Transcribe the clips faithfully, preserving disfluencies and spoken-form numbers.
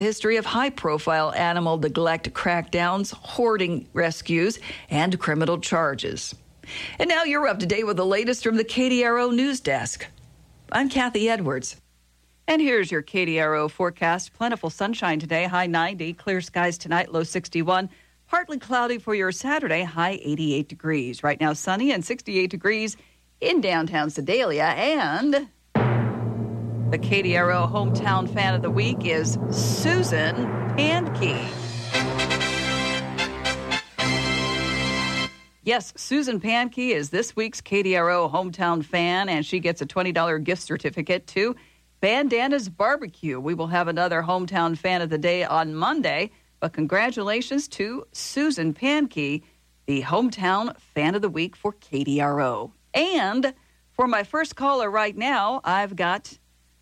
history of high-profile animal neglect crackdowns, hoarding rescues, and criminal charges. And now you're up to date with the latest from the K D R O News Desk. I'm Kathy Edwards. And here's your K D R O forecast. Plentiful sunshine today, high ninety. Clear skies tonight, low sixty-one. Partly cloudy for your Saturday, high eighty-eight degrees. Right now, sunny and sixty-eight degrees in downtown Sedalia. And the K D R O Hometown Fan of the Week is Susan Pankey. Yes, Susan Pankey is this week's K D R O Hometown Fan, and she gets a twenty dollars gift certificate to Bandana's Barbecue. We will have another Hometown Fan of the Day on Monday, but congratulations to Susan Pankey, the Hometown Fan of the Week for K D R O. And for my first caller right now, I've got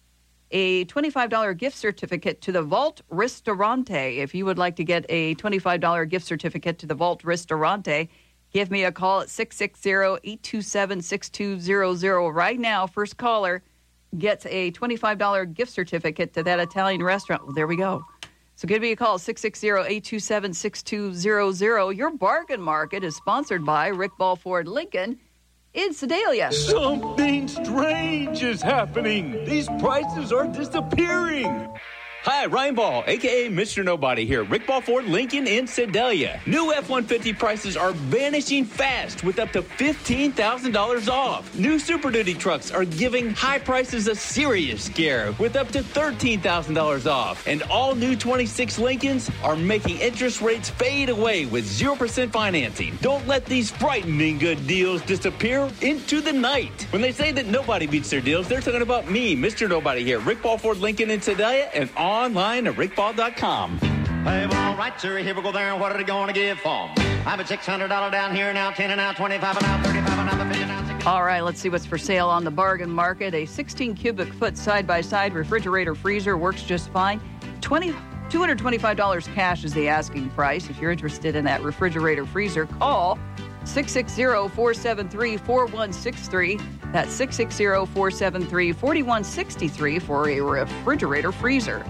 a twenty-five dollars gift certificate to the Vault Ristorante. If you would like to get a twenty-five dollars gift certificate to the Vault Ristorante, give me a call at six six zero, eight two seven, six two zero zero. Right now, first caller gets a twenty-five dollars gift certificate to that Italian restaurant. Well, there we go. So give me a call, six six zero, eight two seven, six two zero zero. Your Bargain Market is sponsored by Rick Ball Ford Lincoln in Sedalia. Something strange is happening. These prices are disappearing. Hi, Ryan Ball, a k a. Mister Nobody here. Rick Ball Ford Lincoln in Sedalia. New F one fifty prices are vanishing fast with up to fifteen thousand dollars off. New Super Duty trucks are giving high prices a serious scare with up to thirteen thousand dollars off. And all new twenty-six Lincolns are making interest rates fade away with zero percent financing. Don't let these frightening good deals disappear into the night. When they say that nobody beats their deals, they're talking about me, Mister Nobody here. Rick Ball Ford Lincoln in Sedalia and online at rick ball dot com. Hey, well, all right, sir, here we go there, and what are they going to give for? I'm at six hundred dollars down here, now ten and now twenty-five and now thirty-five and now fifty now sixty. All right, let's see what's for sale on the Bargain Market. A sixteen cubic foot side-by-side refrigerator freezer works just fine. two hundred twenty-five dollars cash is the asking price. If you're interested in that refrigerator freezer, call six six zero, four seven three, four one six three. That's six six zero, four seven three, four one six three for a refrigerator freezer.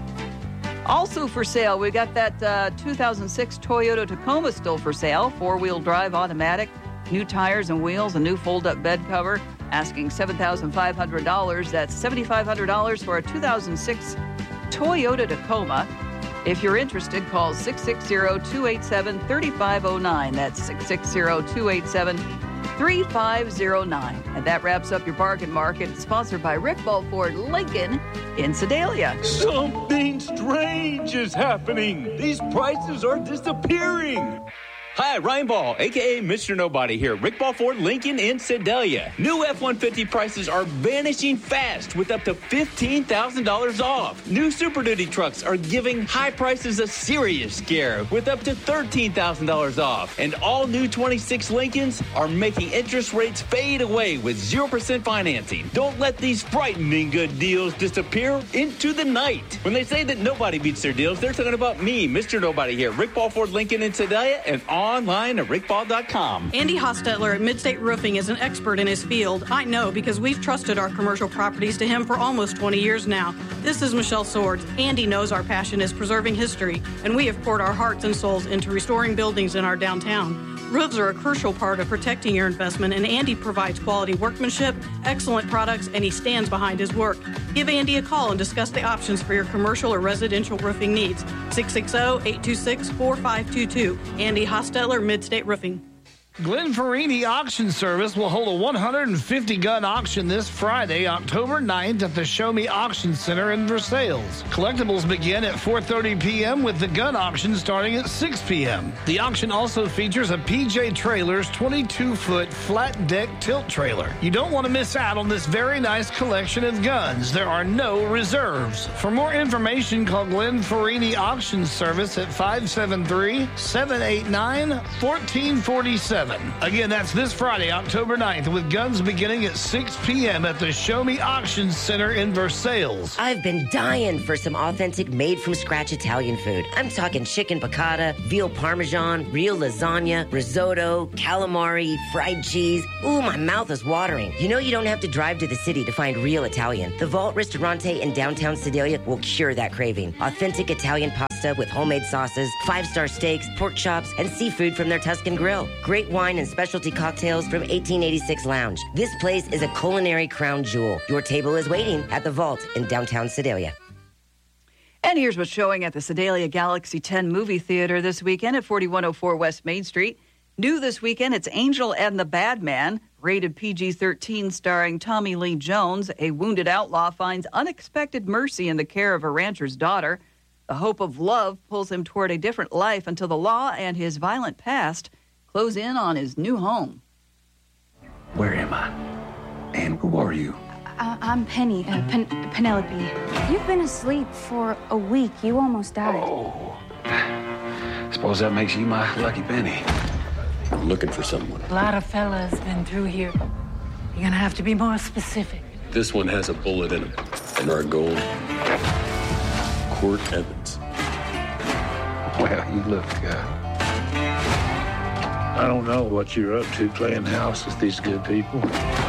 Also for sale, we got that uh, two thousand six Toyota Tacoma still for sale. Four-wheel drive automatic, new tires and wheels, a new fold-up bed cover, asking seven thousand five hundred dollars. That's seven thousand five hundred dollars for a two thousand six Toyota Tacoma. If you're interested, call six six zero, two eight seven, three five zero nine. That's six six zero, two eight seven, three five zero nine. And that wraps up your Bargain Market, sponsored by Rick Ball Ford Lincoln in Sedalia. Something strange is happening. These prices are disappearing. Hi, Ryan Ball, a k a. Mister Nobody here. Rick Ball Ford Lincoln in Sedalia. New F one fifty prices are vanishing fast with up to fifteen thousand dollars off. New Super Duty trucks are giving high prices a serious scare with up to thirteen thousand dollars off. And all new twenty-six Lincolns are making interest rates fade away with zero percent financing. Don't let these frightening good deals disappear into the night. When they say that nobody beats their deals, they're talking about me, Mister Nobody here. Rick Ball Ford Lincoln in Sedalia and online at rick ball dot com. Andy Hostetler at Midstate Roofing is an expert in his field. I know because we've trusted our commercial properties to him for almost twenty years now. This is Michelle Swords. Andy knows our passion is preserving history, and we have poured our hearts and souls into restoring buildings in our downtown. Roofs are a crucial part of protecting your investment, and Andy provides quality workmanship, excellent products, and he stands behind his work. Give Andy a call and discuss the options for your commercial or residential roofing needs. six six zero, eight two six, four five two two. Andy Hostetler, Midstate Roofing. Glenn Farini Auction Service will hold a one hundred fifty gun auction this Friday, October ninth at the Show Me Auction Center in Versailles. Collectibles begin at four thirty p.m. with the gun auction starting at six p.m. The auction also features a P J Trailers twenty-two foot flat deck tilt trailer. You don't want to miss out on this very nice collection of guns. There are no reserves. For more information, call Glenn Farini Auction Service at five seven three, seven eight nine, one four four seven. seven. Again, that's this Friday, October ninth, with guns beginning at six p.m. at the Show Me Auction Center in Versailles. I've been dying for some authentic made-from-scratch Italian food. I'm talking chicken piccata, veal parmesan, real lasagna, risotto, calamari, fried cheese. Ooh, my mouth is watering. You know you don't have to drive to the city to find real Italian. The Vault Ristorante in downtown Sedalia will cure that craving. Authentic Italian pasta with homemade sauces, five-star steaks, pork chops, and seafood from their Tuscan grill. Great wine and specialty cocktails from eighteen eighty-six Lounge. This place is a culinary crown jewel. Your table is waiting at the Vault in downtown Sedalia. And here's what's showing at the Sedalia Galaxy ten movie theater this weekend at forty-one oh four West Main Street. New this weekend, it's Angel and the Bad Man, rated P G thirteen, starring Tommy Lee Jones. A wounded outlaw finds unexpected mercy in the care of a rancher's daughter. The hope of love pulls him toward a different life until the law and his violent past close in on his new home. Where am I? And who are you? Uh, I'm Penny, uh, Pen- Penelope. You've been asleep for a week. You almost died. Oh. Suppose that makes you my lucky penny. I'm looking for someone. A lot of fellas been through here. You're gonna have to be more specific. This one has a bullet in him. And our goal, Court Evans. Well, you look, uh, I don't know what you're up to playing house with these good people.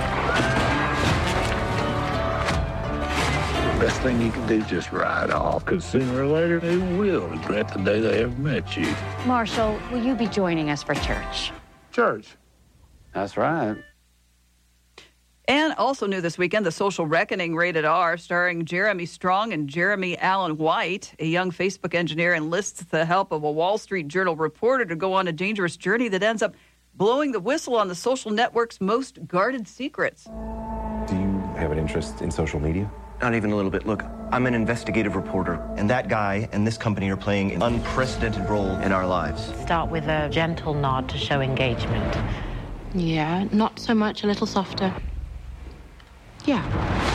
Best thing you can do is just ride off, because sooner or later they will regret the day they ever met you. Marshall, will you be joining us for church? Church. That's right. And also new this weekend, The Social Reckoning, rated R, starring Jeremy Strong and Jeremy Allen White. A young Facebook engineer enlists the help of a Wall Street Journal reporter to go on a dangerous journey that ends up blowing the whistle on the social network's most guarded secrets. Do you have an interest in social media? Not even a little bit. Look, I'm an investigative reporter, and that guy and this company are playing an unprecedented role in our lives. Start with a gentle nod to show engagement. Yeah, not so much, a little softer. Yeah.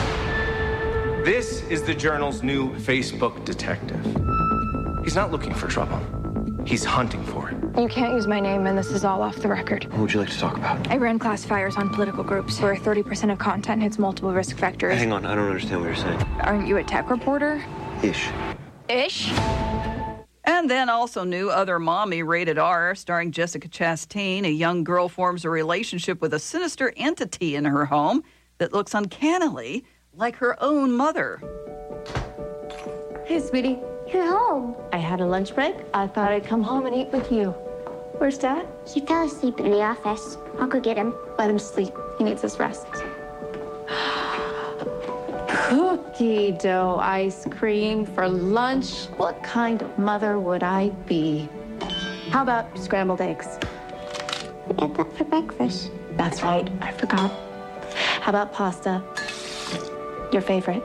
This is the Journal's new Facebook detective. He's not looking for trouble. He's hunting for it. You can't use my name, and this is all off the record. What would you like to talk about? I ran classifiers on political groups where thirty percent of content hits multiple risk factors. Hang on, I don't understand what you're saying. Aren't you a tech reporter? Ish. Ish? And then also new Other Mommy, rated R, starring Jessica Chastain. A young girl forms a relationship with a sinister entity in her home that looks uncannily like her own mother. Hey, sweetie. You're home. I had a lunch break. I thought I'd come home and eat with you. Where's Dad? He fell asleep in the office. I'll go get him. Let him sleep. He needs his rest. Cookie dough ice cream for lunch. What kind of mother would I be? How about scrambled eggs? I had that for breakfast. That's right. I forgot. How about pasta? Your favorite.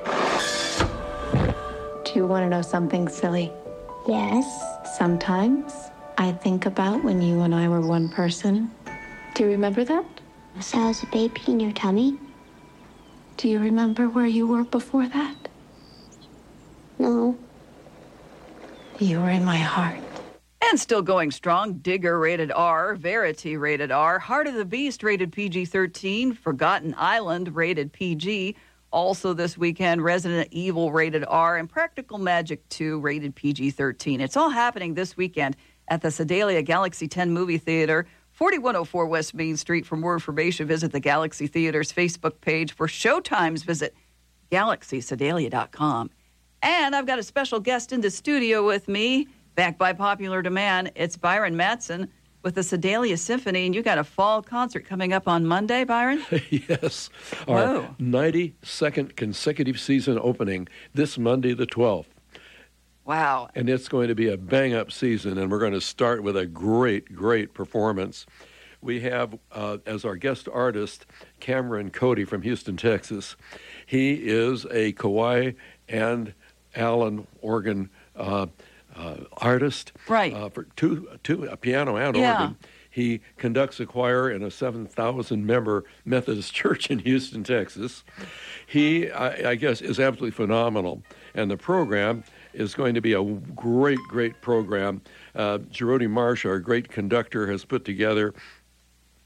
Do you want to know something silly? Yes. Sometimes I think about when you and I were one person. Do you remember that? So I was a baby in your tummy? Do you remember where you were before that? No. You were in my heart. And still going strong, Digger, rated R, Verity, rated R, Heart of the Beast, rated P G thirteen, Forgotten Island, rated P G. Also this weekend, Resident Evil, rated R, and Practical Magic two, rated P G thirteen. It's all happening this weekend at the Sedalia Galaxy ten Movie Theater, forty-one oh four West Main Street. For more information, visit the Galaxy Theater's Facebook page. For showtimes, visit galaxy sedalia dot com. And I've got a special guest in the studio with me, back by popular demand. It's Byron Matson with the Sedalia Symphony, and you got a fall concert coming up on Monday, Byron? Yes. Our Whoa. ninety-second consecutive season opening this Monday the twelfth. Wow. And it's going to be a bang-up season, and we're going to start with a great, great performance. We have, uh, as our guest artist, Cameron Cody from Houston, Texas. He is a Kawai and Allen organ uh Uh, artist, right? Uh, for two, two, a piano and yeah. organ. He conducts a choir in a seven thousand member Methodist church in Houston, Texas. He, I, I guess, is absolutely phenomenal, and the program is going to be a great, great program. Uh, Jerody Marsh, our great conductor, has put together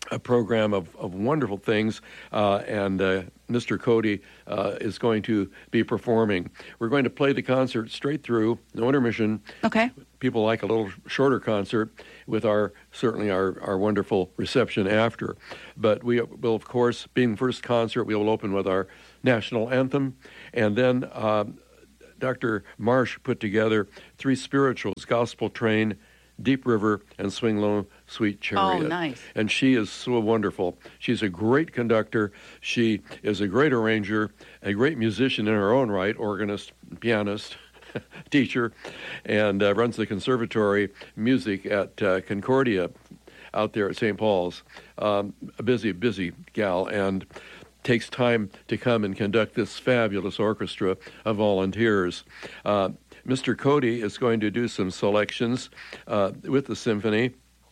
a program of, of wonderful things, uh, and uh, Mister Cody uh, is going to be performing. We're going to play the concert straight through, no intermission. Okay. People like a little shorter concert with our, certainly our, our wonderful reception after. But we will, of course, being the first concert, we will open with our national anthem, and then um, Doctor Marsh put together three spirituals, Gospel Train, Deep River, and Swing Low, Sweet Chariot. Oh, nice. And she is so wonderful. She's a great conductor. She is a great arranger, a great musician in her own right, organist, pianist, teacher, and uh, runs the conservatory music at uh, Concordia out there at Saint Paul's. Um, a busy, busy gal, and takes time to come and conduct this fabulous orchestra of volunteers. Uh, Mister Cody is going to do some selections uh, with the symphony.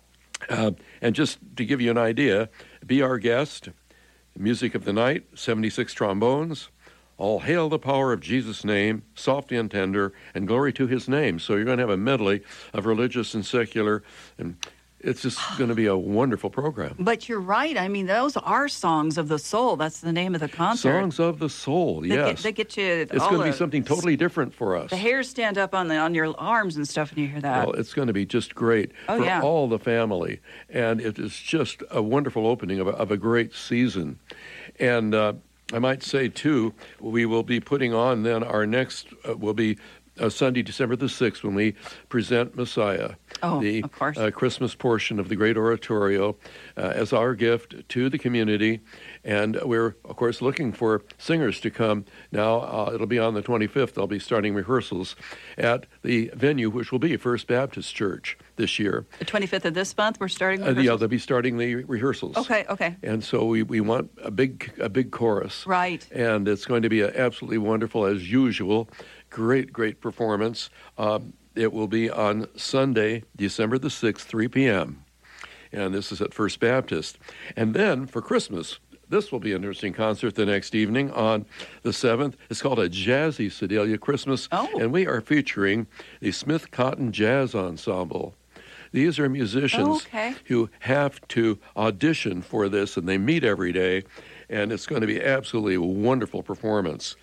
Uh, and just to give you an idea, be our guest, music of the night, seventy-six trombones, All Hail the Power of Jesus' Name, Soft and Tender, and Glory to His Name. So you're going to have a medley of religious and secular, and it's just going to be a wonderful program. But you're right. I mean, those are songs of the soul. That's the name of the concert. Songs of the soul, they yes. Get, they get you. It's going to be something totally different for us. The hairs stand up on the on your arms and stuff when you hear that. Well, it's going to be just great oh, for yeah. all the family. And it is just a wonderful opening of a, of a great season. And uh, I might say, too, we will be putting on then our next, uh, will be Uh, Sunday, December the sixth, when we present Messiah, oh, the of course. Uh, Christmas portion of the Great Oratorio, uh, as our gift to the community. And we're, of course, looking for singers to come. Now, uh, it'll be on the twenty-fifth. They'll be starting rehearsals at the venue, which will be First Baptist Church this year. The twenty-fifth of this month, we're starting Uh, rehearsals? yeah, they'll be starting the rehearsals. Okay, okay. And so we, we want a big a big chorus. Right. And it's going to be a absolutely wonderful, as usual. Great, great performance. Um, it will be on Sunday, December the sixth, three p.m. And this is at First Baptist. And then for Christmas, this will be an interesting concert the next evening on the seventh. It's called a Jazzy Sedalia Christmas. Oh. And we are featuring the Smith Cotton Jazz Ensemble. These are musicians oh, okay. who have to audition for this, and they meet every day. And it's going to be absolutely a wonderful performance.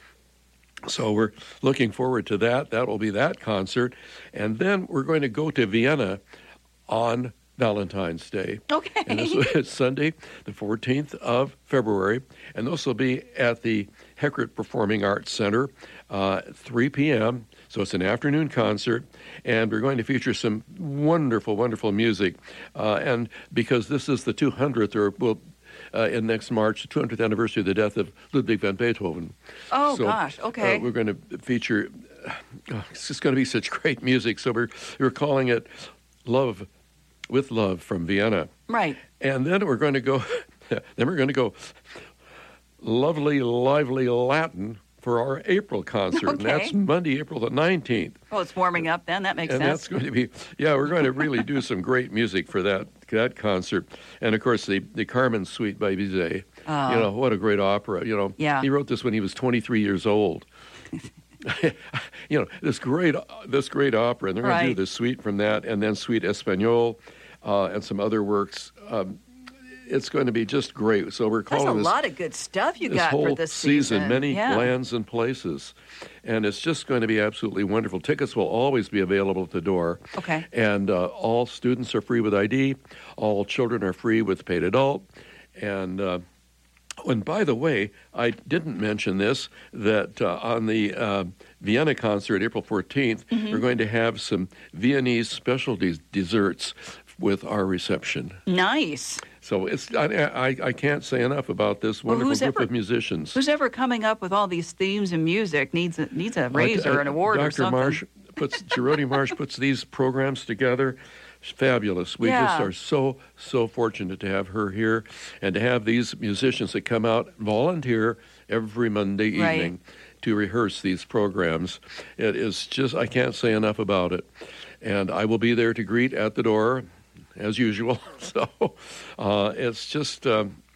So we're looking forward to that. That will be that concert. And then we're going to go to Vienna on Valentine's Day. Okay. And this is Sunday, the fourteenth of February. And this will be at the Heckert Performing Arts Center, uh, three p.m. So it's an afternoon concert. And we're going to feature some wonderful, wonderful music. Uh, and because this is the two hundredth, or well, Uh, in next March, the two hundredth anniversary of the death of Ludwig van Beethoven. Oh, so, gosh, okay. Uh, we're going to feature, uh, it's just going to be such great music. So we're, we're calling it Love with Love from Vienna. Right. And then we're going to go, then we're going to go lovely, lively Latin for our April concert. Okay. And that's Monday, April the nineteenth. Oh, it's warming up then. That makes and sense. And that's going to be, yeah, we're going to really do some great music for that that concert. And, of course, the, the Carmen Suite by Bizet. Oh. You know, what a great opera. You know, yeah. He wrote this when he was twenty-three years old. You know, this great this great opera. And they're going right. to do the suite from that, and then Suite Espanol uh, and some other works. Um, It's going to be just great. So we're calling That's a this, lot of good stuff you this got whole for this season, season. many yeah. lands and places. And it's just going to be absolutely wonderful. Tickets will always be available at the door. Okay. And uh, all students are free with I D. All children are free with paid adult. And, uh, and by the way, I didn't mention this, that uh, on the uh, Vienna concert, April fourteenth, mm-hmm. we're going to have some Viennese specialty desserts with our reception. Nice. So it's I, I, I can't say enough about this wonderful well, group ever, of musicians. Who's ever coming up with all these themes and music needs a, needs a raise uh, or an award Doctor or something. Marsh puts, Girodi Marsh puts these programs together. It's fabulous. We yeah. just are so, so fortunate to have her here and to have these musicians that come out and volunteer every Monday evening right. to rehearse these programs. It is just, I can't say enough about it. And I will be there to greet at the door, as usual. So uh, it's just um,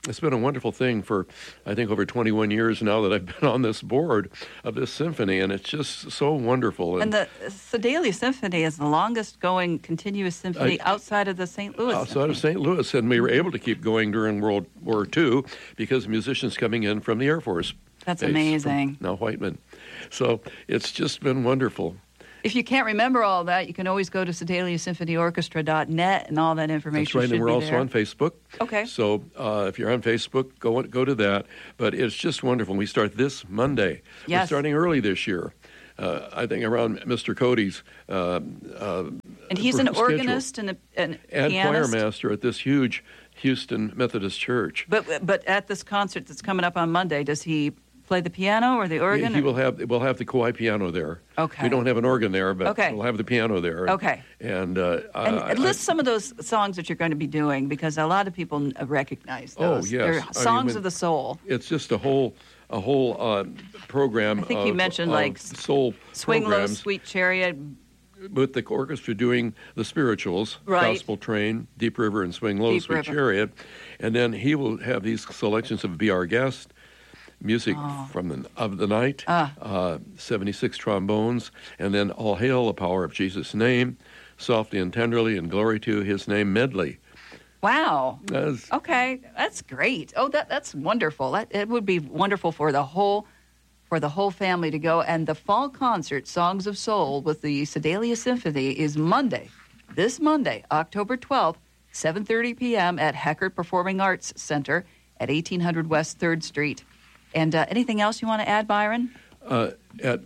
it's been a wonderful thing for, I think, over twenty-one years now that I've been on this board of this symphony, and it's just so wonderful. And, and the Sedalia Symphony is the longest-going continuous symphony I, outside of the Saint Louis Outside Symphony. of Saint Louis, and we were able to keep going during World War Two because of musicians coming in from the Air Force. That's base, amazing. Now Whiteman. So it's just been wonderful. If you can't remember all that, you can always go to Sedalia Symphony Orchestra dot net, and all that information That's right, should and we're be also there. on Facebook. Okay. So uh, if you're on Facebook, go go to that. But it's just wonderful. We start this Monday. Yes. We're starting early this year. Uh, I think around Mister Cody's uh, uh, And he's an schedule. organist and a and and pianist. choir master at this huge Houston Methodist Church. But but at this concert that's coming up on Monday, does he play the piano or the organ? He will have we'll have the Kawhi piano there. Okay. We don't have an organ there, but Okay. we'll have the piano there. Okay. And uh, And, I, and list I, some of those songs that you're going to be doing, because a lot of people uh, recognize Oh, those. yes. They're I mean, songs when- of the soul. it's just a whole a whole uh, program. I think of, you mentioned, of like, soul Swing Low, programs. Sweet Chariot. With the orchestra doing the spirituals, Right. Gospel Train, Deep River, and Swing Low, Deep Sweet River. Chariot. And then he will have these selections of Be Our Guest, music Oh. from the of the night, Ah. uh, seventy-six trombones, and then All Hail the Power of Jesus' Name, Softly and Tenderly, and Glory to His Name medley. Wow. That's- Okay, that's great. Oh, that that's wonderful. That it would be wonderful for the whole for the whole family to go. And the fall concert, Songs of Soul, with the Sedalia Symphony, is Monday, this Monday, October twelfth, seven thirty p.m. at Heckert Performing Arts Center at eighteen hundred West third Street. And uh, anything else you want to add, Byron? Uh, at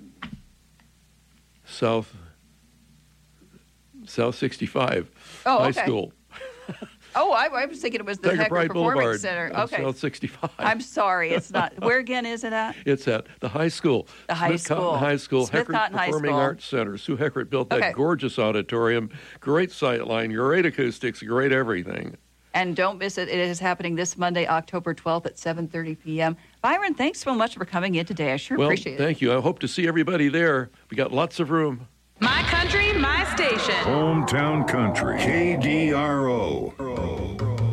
South South sixty-five Oh, High okay. School. Oh, I, I was thinking it was the Tiger Heckert Pride Performing Boulevard Center. on Okay. South sixty-five. I'm sorry, it's not. Where again is it at? It's at the high school. The high Smith Cotton school. High School, Smith Heckert Cotton High Performing School. Arts Center. Sue Heckert built that Okay. gorgeous auditorium, great sight line, great acoustics, great everything. And don't miss it. It is happening this Monday, October twelfth at seven thirty p.m. Byron, thanks so much for coming in today. I sure well, appreciate it. thank you. I hope to see everybody there. We got lots of room. My country, my station. Hometown Country, K D R O.